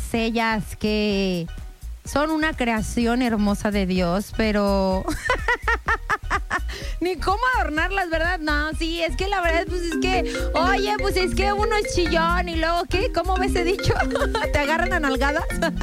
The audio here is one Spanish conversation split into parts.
ellas que son una creación hermosa de Dios, pero ni cómo adornarlas, ¿verdad? No, sí, es que la verdad, pues es que, oye, pues es que uno es chillón y luego, ¿qué? ¿Cómo ves ese dicho? ¿Te agarran a nalgadas?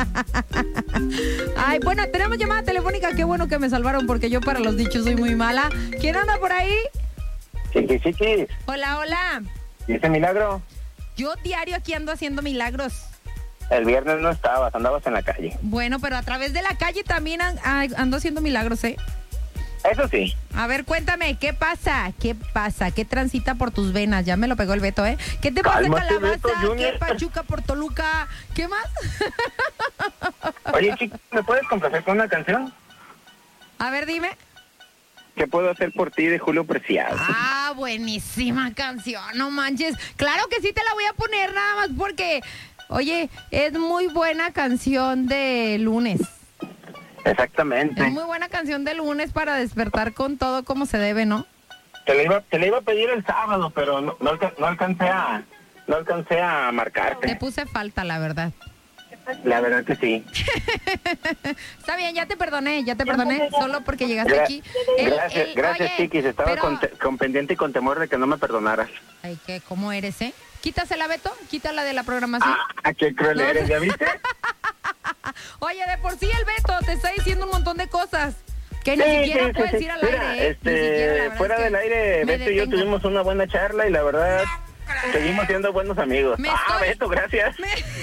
Ay, bueno, tenemos llamada telefónica, qué bueno que me salvaron porque yo para los dichos soy muy mala. ¿Quién anda por ahí? Chiquis. Hola, hola. ¿Y ese milagro? Yo diario aquí ando haciendo milagros. El viernes no estabas, andabas en la calle. Bueno, pero a través de la calle también ando haciendo milagros, ¿eh? Eso sí. A ver, cuéntame, ¿qué pasa? ¿Qué pasa? ¿Qué transita por tus venas? Ya me lo pegó el Beto, ¿eh? ¿Qué te pasa en Cálmate, Calabaza? Beto Junior. ¿Qué Pachuca por Toluca? ¿Qué más? Oye, chico, ¿me puedes complacer con una canción? A ver, dime. ¿Qué puedo hacer por ti de Julio Preciado? Ah, buenísima canción, no manches. Claro que sí te la voy a poner nada más porque, oye, es muy buena canción de lunes. Exactamente. Es muy buena canción de lunes para despertar con todo como se debe, ¿no? Te la iba a pedir el sábado, pero no alcancé a marcarte. Te puse falta, la verdad. La verdad que sí. Está bien, ya te perdoné, solo porque llegaste aquí. Gracias, oye, Chiquis. Estaba pero- con pendiente y con temor de que no me perdonaras. Ay, ¿cómo eres, eh? Quítasela, Beto, quítala de la programación. Ah, qué cruel No. eres, ¿ya viste? Oye, de por sí el Beto te está diciendo un montón de cosas que ni siquiera puedes decir al Mira, aire, ¿eh? Ni siquiera, la verdad fuera es que del aire, me Beto y yo detengo. tuvimos una buena charla y la verdad, seguimos siendo buenos amigos. Beto, gracias.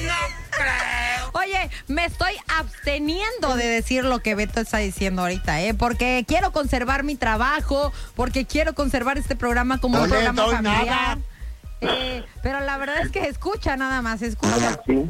Oye, me estoy absteniendo de decir lo que Beto está diciendo ahorita, porque quiero conservar mi trabajo, porque quiero conservar este programa como un programa familiar. Pero la verdad es que escucha nada más, escucha. Sí,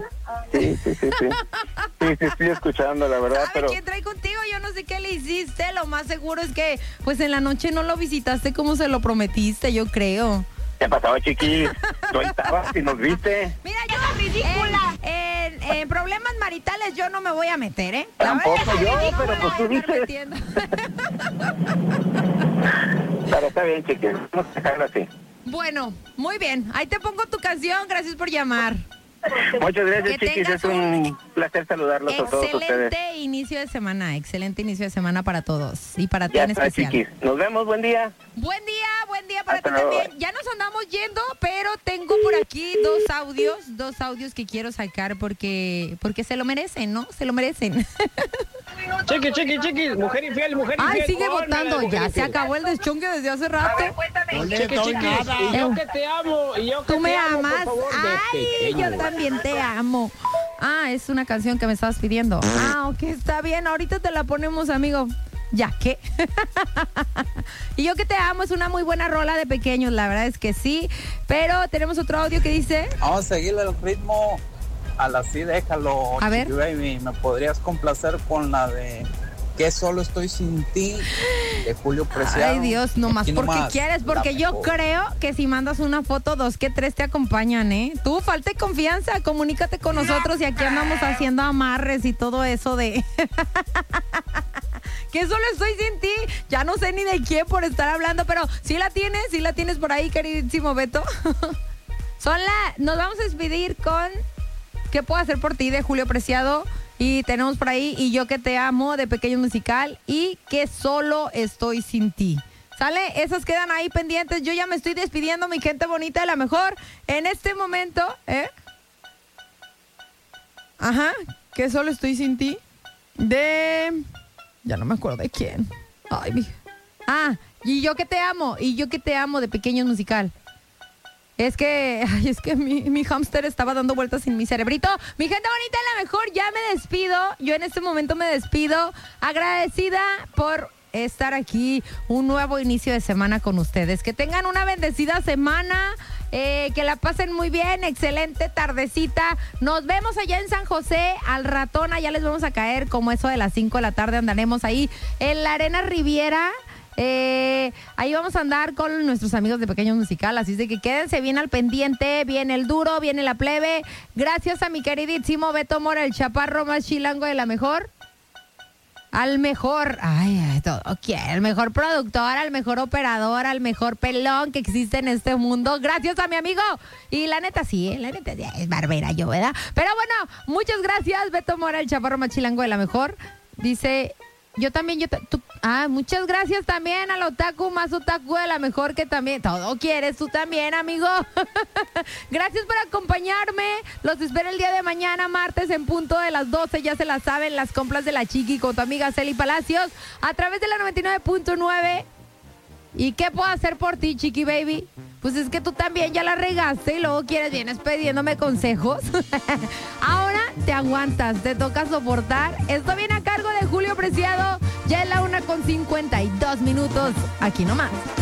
estoy escuchando, la verdad, ¿Sabe pero... quién trae contigo? Yo no sé qué le hiciste. Lo más seguro es que, pues en la noche no lo visitaste como se lo prometiste, yo creo. ¿Qué pasó, Chiquis? Tú ahí estabas y nos viste. Mira, yo ridícula. En problemas maritales yo no me voy a meter, ¿eh? La Tampoco verdad es que yo, no pero me pues tú voy a estar dices. metiendo. Pero está bien, Chiquis, vamos a dejarlo así. Bueno, muy bien. Ahí te pongo tu canción. Gracias por llamar. Muchas gracias, Que Chiquis, tengas es un placer saludarlos a todos ustedes. Excelente inicio de semana para todos y para ti Ya en está, especial. Chiquis, nos vemos, buen día. Buen día para Hasta ti luego. también. Ya nos andamos yendo, pero tengo por aquí dos audios que quiero sacar porque se lo merecen, ¿no? Se lo merecen. Chiquis, mujer infiel. Ay, sigue Pónmela, votando. mujer Ya se infiel. acabó el deschongue desde hace rato. Chiquis, y yo que te amo, Tú me amas. por favor, de Ay, pequeño. yo también te amo. Ah, es una canción que me estabas pidiendo. Ah, ok, está bien. Ahorita te la ponemos, amigo. ¿Ya qué? Y yo que te amo, es una muy buena rola de pequeños, la verdad es que sí. Pero tenemos otro audio que dice... Vamos a seguirle el ritmo a la sí, déjalo. A ver. Chiqui Baby, ¿me podrías complacer con la de Que solo estoy sin ti de Julio Preciado? Ay, Dios, nomás Aquí porque nomás, quieres, porque la yo mejor. creo que si mandas una foto, 2 que 3 te acompañan, ¿eh? Tú, falta de confianza, comunícate con nosotros y aquí andamos haciendo amarres y todo eso de... Que solo estoy sin ti, ya no sé ni de quién por estar hablando, pero sí la tienes por ahí, queridísimo Beto. Nos vamos a despedir con ¿Qué puedo hacer por ti? De Julio Preciado. Y tenemos por ahí Y yo que te amo de Pequeño Musical y Que solo estoy sin ti. ¿Sale? Esas quedan ahí pendientes. Yo ya me estoy despidiendo, mi gente bonita de la mejor. En este momento, Ajá, Que solo estoy sin ti. Ya no me acuerdo de quién. Ay, Y yo que te amo de Pequeño Musical. Es que mi hámster estaba dando vueltas en mi cerebrito. Mi gente bonita, a lo mejor ya me despido. Yo en este momento me despido. Agradecida por estar aquí. Un nuevo inicio de semana con ustedes. Que tengan una bendecida semana. Que la pasen muy bien. Excelente tardecita. Nos vemos allá en San José. Al ratón, allá les vamos a caer. Como eso de las 5 de la tarde andaremos ahí en la Arena Riviera. Ahí vamos a andar con nuestros amigos de Pequeño Musical, así es de que quédense bien al pendiente, viene el duro, viene la plebe. Gracias a mi queridísimo Beto Mora, el chaparro más chilango de la mejor. al mejor, todo quiere, al mejor productor, al mejor operador, al mejor pelón que existe en este mundo. Gracias a mi amigo. Y la neta sí, es barbera yo, ¿verdad? Pero bueno, muchas gracias, Beto Mora, el chaparro machilango de la mejor. Dice, muchas gracias también al otaku más otaku de la mejor, que también, todo quieres tú también, amigo. Gracias por acompañarme. Los espero el día de mañana, martes, en punto de las 12. Ya se la saben, las compras de la Chiqui con tu amiga Celi Palacios a través de la 99.9. ¿Y qué puedo hacer por ti, Chiqui Baby? Pues es que tú también ya la regaste y luego vienes pidiéndome consejos. Ahora te aguantas, te toca soportar. Esto viene a cargo de Julio Preciado. Ya es la 1:52. Aquí nomás.